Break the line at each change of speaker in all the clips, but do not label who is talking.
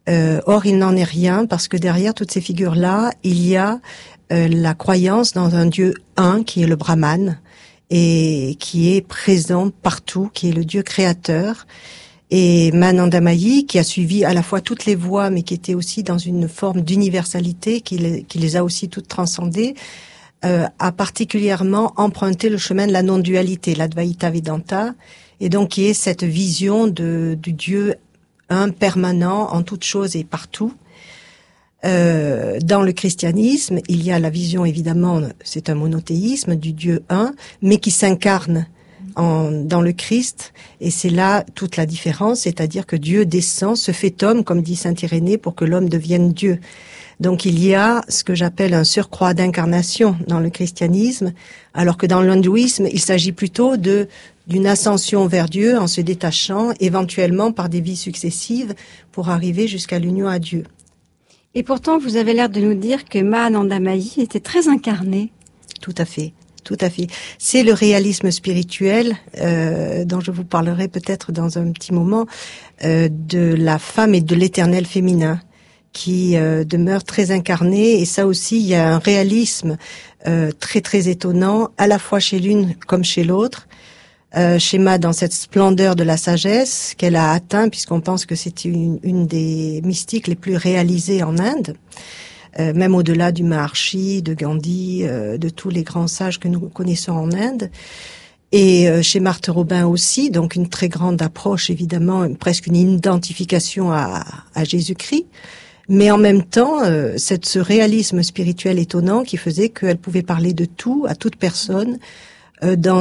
Or, il n'en est rien parce que derrière toutes ces figures-là, il y a la croyance dans un Dieu un qui est le Brahman et qui est présent partout, qui est le Dieu créateur. Et Manandamayi, qui a suivi à la fois toutes les voies, mais qui était aussi dans une forme d'universalité, qui les a aussi toutes transcendées, a particulièrement emprunté le chemin de la non-dualité, l'Advaita Vedanta, et donc qui est cette vision du Dieu un permanent en toutes choses et partout. Dans le christianisme, il y a la vision, évidemment, c'est un monothéisme du Dieu un, mais qui s'incarne dans le Christ, et c'est là toute la différence, c'est-à-dire que Dieu descend, se fait homme, comme dit saint Irénée, pour que l'homme devienne Dieu. Donc il y a ce que j'appelle un surcroît d'incarnation dans le christianisme, alors que dans l'hindouisme, il s'agit plutôt d'une ascension vers Dieu en se détachant, éventuellement par des vies successives, pour arriver jusqu'à l'union à Dieu.
Et pourtant, vous avez l'air de nous dire que Mahanandamayi était très incarné.
Tout à fait. Tout à fait. C'est le réalisme spirituel dont je vous parlerai peut-être dans un petit moment, de la femme et de l'éternel féminin qui demeure très incarné. Et ça aussi, il y a un réalisme très très étonnant, à la fois chez l'une comme chez l'autre. Chez Ma, dans cette splendeur de la sagesse qu'elle a atteint, puisqu'on pense que c'est une des mystiques les plus réalisées en Inde. Même au-delà du Maharshi, de Gandhi, de tous les grands sages que nous connaissons en Inde. Et chez Marthe Robin aussi, donc une très grande approche, évidemment, presque une identification à Jésus-Christ. Mais en même temps, ce réalisme spirituel étonnant qui faisait qu'elle pouvait parler de tout, à toute personne, dans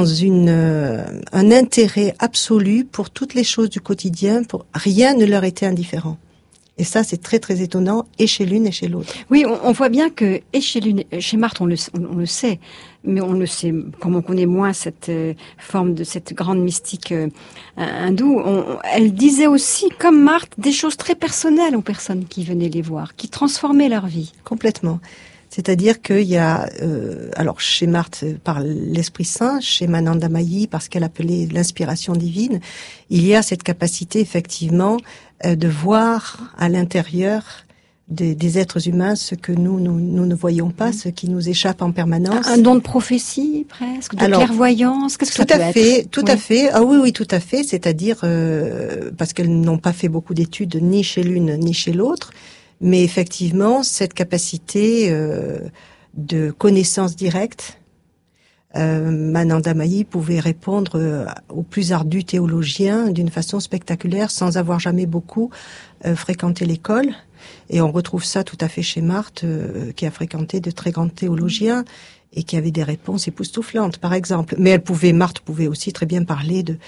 un intérêt absolu pour toutes les choses du quotidien, rien ne leur était indifférent. Et ça, c'est très très étonnant, et chez l'une et chez l'autre.
Oui, on voit bien que, et chez l'une, chez Marthe, on le sait, mais on le sait, comme on connaît moins cette forme de cette grande mystique hindoue, elle disait aussi, comme Marthe, des choses très personnelles aux personnes qui venaient les voir, qui transformaient leur vie.
Complètement. C'est-à-dire qu'il y a, alors chez Marthe par l'Esprit Saint, chez Manandamayi parce qu'elle appelait l'inspiration divine, il y a cette capacité effectivement de voir à l'intérieur des êtres humains ce que nous ne voyons pas, ce qui nous échappe en permanence.
Un don de prophétie presque, de clairvoyance, qu'est-ce que ça peut être?
Tout à fait. Ah oui, tout à fait. C'est-à-dire parce qu'elles n'ont pas fait beaucoup d'études ni chez l'une ni chez l'autre. Mais effectivement, cette capacité de connaissance directe, Manandamayi pouvait répondre aux plus ardus théologiens d'une façon spectaculaire, sans avoir jamais beaucoup fréquenté l'école. Et on retrouve ça tout à fait chez Marthe, qui a fréquenté de très grands théologiens et qui avait des réponses époustouflantes, par exemple. Mais Marthe pouvait aussi très bien parler de...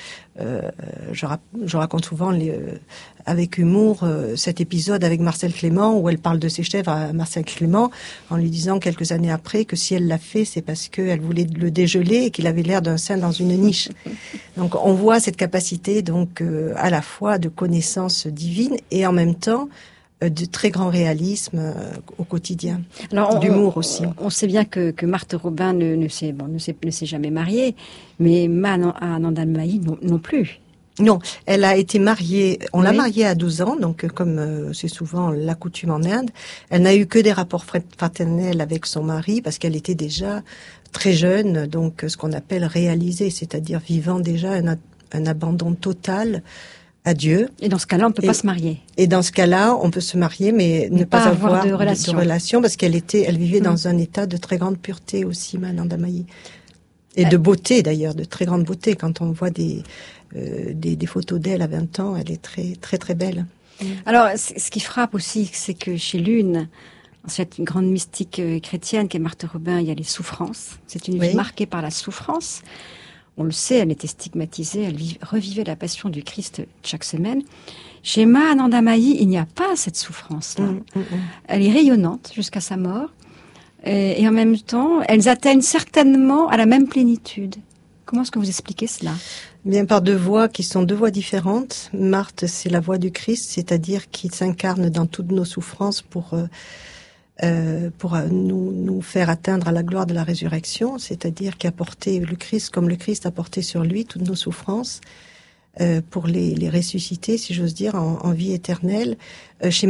je raconte souvent avec humour cet épisode avec Marcel Clément, où elle parle de ses chèvres à Marcel Clément, en lui disant quelques années après que si elle l'a fait, c'est parce qu'elle voulait le dégeler et qu'il avait l'air d'un saint dans une niche. Donc on voit cette capacité donc à la fois de connaissance divine et en même temps de très grand réalisme au quotidien.
Alors,
d'humour aussi.
On sait bien que Marthe Robin ne s'est jamais mariée, mais Manandamayi non plus.
Non, elle a été mariée, on l'a mariée à 12 ans, donc comme c'est souvent la coutume en Inde. Elle n'a eu que des rapports fraternels avec son mari parce qu'elle était déjà très jeune, donc ce qu'on appelle réalisée, c'est-à-dire vivant déjà un abandon total à Dieu.
Et dans ce cas-là, on ne peut pas se marier.
Et dans ce cas-là, on peut se marier, mais ne pas avoir
de relation,
parce elle vivait dans un état de très grande pureté aussi, Manandamayi. Et de beauté d'ailleurs, de très grande beauté. Quand on voit des photos d'elle à 20 ans, elle est très très très belle.
Alors, ce qui frappe aussi, c'est que chez l'une, cette grande mystique chrétienne qu'est Marthe Robin, il y a les souffrances. C'est une vie marquée par la souffrance. On le sait, elle était stigmatisée, elle revivait la passion du Christ chaque semaine. Chez Manandamayi, il n'y a pas cette souffrance-là. Elle est rayonnante jusqu'à sa mort. Et en même temps, elles atteignent certainement à la même plénitude. Comment est-ce que vous expliquez cela ?
Bien par deux voies qui sont deux voies différentes. Marthe, c'est la voie du Christ, c'est-à-dire qu'il s'incarne dans toutes nos souffrances pour nous faire atteindre à la gloire de la résurrection, c'est-à-dire qu'il a porté le Christ comme le Christ a porté sur lui toutes nos souffrances pour les ressusciter, si j'ose dire, en vie éternelle. Chez